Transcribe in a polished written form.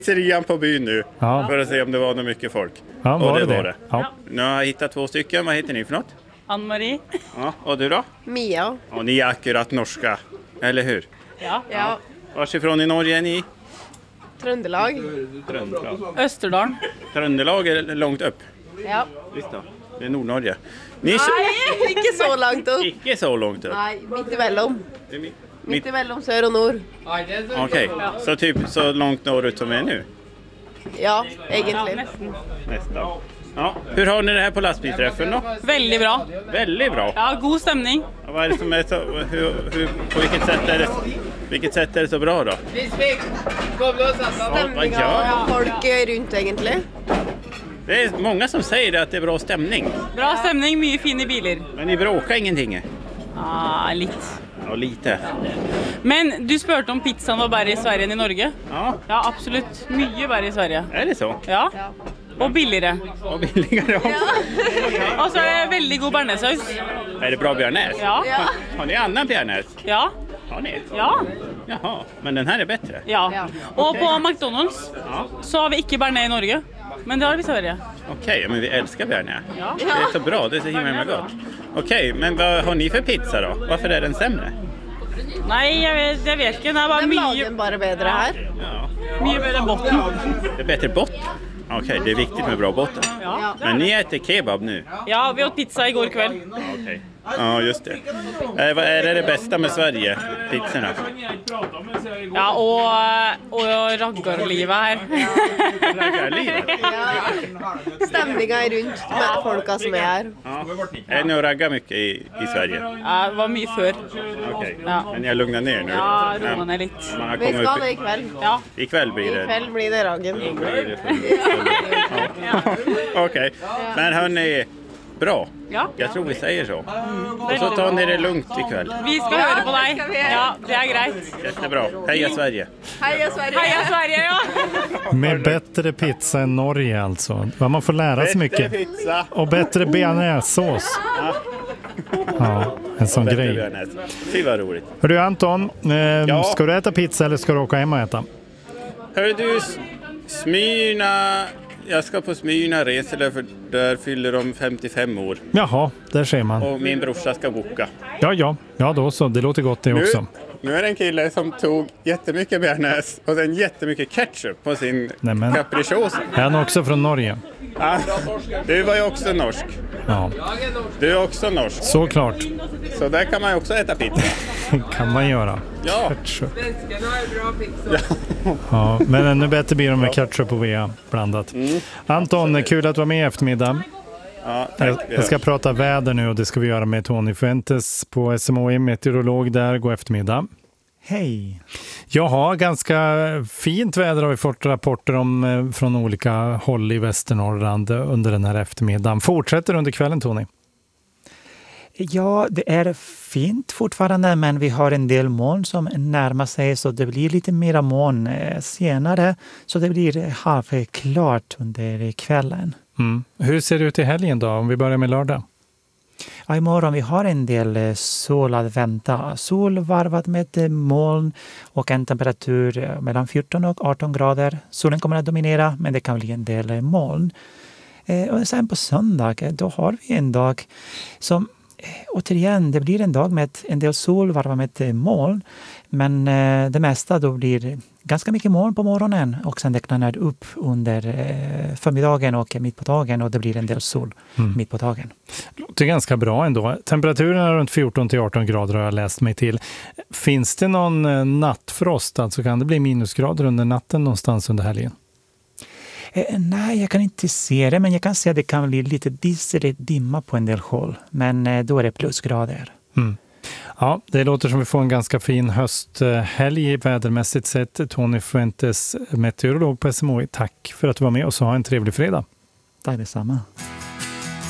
pizzerian på byn nu för att se om det var något mycket folk. Ja, och det var det. Ja. Nu har jag hittat 2 stycken. Vad heter ni för något? Ann-Marie. Ja, och du då? Mia. Och ni är akkurat norska, eller hur? Ja. Varsifrån i Norge är ni? Trøndelag. Österdalen. Trøndelag är långt upp. Ja. Visst då. Det är Nordnorge. Ni Nej, ikke så langt opp. Ikke så långt upp. Nei, midt imellom. Det är Midt imellom sør og nord. Okej, så typ så långt norrut som är nu? Ja, egentlig. Nästan. Ja. Hur har ni det här på lastbilsträffen då? Väldigt bra. Väldigt bra. Ja, god stämning. Ja, vad är det som är så, på vilket sätt är det så bra då? Stemninga og folk rundt, egentlig. Det är många som säger att det är bra stämning. Bra stämning, mycket fina bilar. Men ni bråkar ingenting? Lite. Ja, lite. Men du spurte om pizzan var bättre i Sverige än i Norge? Ja. Ja, absolut. Mycket bättre i Sverige. Är det så? Ja. Och billigare. Och billigare också. Och så är det väldigt god bearnaisesås. Är det bra bearnaise? Ja. Har ni annan bearnaise? Ja. Har ni? Ja. Jaha, men den här är bättre? Ja. Och på McDonald's så har vi inte bearnaise i Norge. Men det har vi i Sverige. Okej, men vi älskar bearnaise. Ja. Det är så bra, det är så himla gott. Okej, men vad har ni för pizza då? Varför är den sämre? Nej, jag vet inte. Det är bara De lager mycket, den bare bedre her. Ja. mycket bättre botten. Det är bättre botten? Okej, det är viktigt med bra botten. Ja. Men ni äter kebab nu? Ja, vi åt pizza igår kväll. Okej. Ja, just det. Vad är det bästa med Sverige? Pizzorna? Ja, och raggarlivet här. Raggarlivet? Ja. Stemninga rundt med folka som er her. Ja. Är ni och raggar mycket i Sverige? Ja, det var mycket förr. Okej, Ja. men jag lugnar ner nu. Ja, roa ner lite. Man har Vi kommit skal upp det i kveld. Ja. ikväll blir det. I kveld blir det raggen. Okej, men hörni, bra. Ja. Jag tror vi säger så. Och så tar ni det lugnt ikväll. Vi ska höra på dig. Ja, det är grejt. Jättebra. Heja Sverige. Heia Sverige! Heja Sverige, ja! Med bättre pizza än Norge alltså. Vad man får lära sig mycket. pizza. Och bättre bearnaisesås. Ja, en sån Bättre grej. bearnaise. Fy vad roligt. Hörru Anton, Ja. ska du äta pizza eller ska du åka hem och äta? Hör du, Smyrna... Jag ska på Smyrna resa för där fyller de 55 år. Jaha, där ser man. Och min brorsa ska boka. Ja då så. Det låter gott det också. Nu är det en kille som tog jättemycket bearnaise och sen jättemycket ketchup på sin Nämen. capricciosa. Är han också från Norge? Ja, du var ju också norsk. Ja, Du är också norsk. såklart. Så där kan man ju också äta pizza. Kan man göra. Ja. Ketchup. Ja, men ännu bättre blir de med ketchup och vea blandat. Anton, kul att du var med i eftermiddag. Ja, tack. Jag ska prata väder nu och det ska vi göra med Tony Fuentes på SMHI, meteorolog där. God eftermiddag. Hej. Jaha, ganska fint väder har vi fått rapporter om från olika håll i Västernorrland under den här eftermiddagen. Fortsätter under kvällen, Tony? Ja, det är fint fortfarande, men vi har en del moln som närmar sig, så det blir lite mera moln senare. Så det blir halvklart under kvällen. Hur ser det ut i helgen då, om vi börjar med lördag? Ja, imorgon vi har en del sol att vänta. Sol varvat med moln och en temperatur mellan 14 och 18 grader. Solen kommer att dominera, men det kan bli en del moln. Och sen på söndag, då har vi en dag som återigen, det blir en dag med en del sol varvat med moln. Men det mesta då blir ganska mycket moln på morgonen och sen det klarnar upp under förmiddagen och mitt på dagen och det blir en del sol mitt på dagen. Det är ganska bra ändå. Temperaturen är runt 14-18 grader har jag läst mig till. Finns det någon nattfrost? Alltså kan det bli minusgrader under natten någonstans under helgen? Nej, jag kan inte se det, men jag kan se att det kan bli lite eller dimma på en del håll. Men då är det plusgrader. Ja, det låter som vi får en ganska fin hösthelg vädermässigt sett. Tony Fuentes, meteorolog på SMHI. Tack för att du var med och så ha en trevlig fredag. Tack detsamma.